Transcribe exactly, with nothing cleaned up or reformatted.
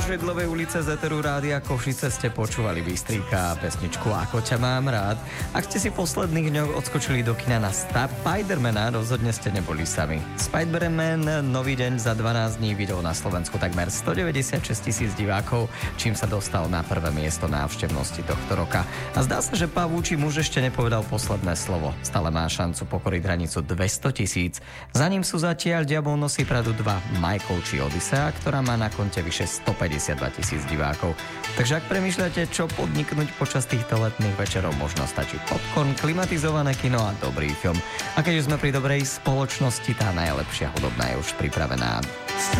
Žedlovej ulice z Eteru Rádia Košice ste počúvali Bystríka a pesničku Ako ťa mám rád. Ak ste si v posledných dňoch odskočili do kina na Spidermana, rozhodne ste neboli sami. Spiderman nový deň za dvanásť dní videl na Slovensku takmer stodeväťdesiatšesť tisíc divákov, čím sa dostal na prvé miesto návštevnosti tohto roka. A zdá sa, že pavúči muž ešte nepovedal posledné slovo. Stále má šancu pokoriť hranicu dvesto tisíc. Za ním sú zatiaľ Diabol nosí Pradu dva, Michael či Odisea, ktorá má na konte vyše stopäťdesiatdva tisíc divákov. Takže ak premýšľate, čo podniknúť počas týchto letných večerov, možno stačí popcorn, klimatizované kino a dobrý film. A keď už sme pri dobrej spoločnosti, tá najlepšia hudobná je už pripravená.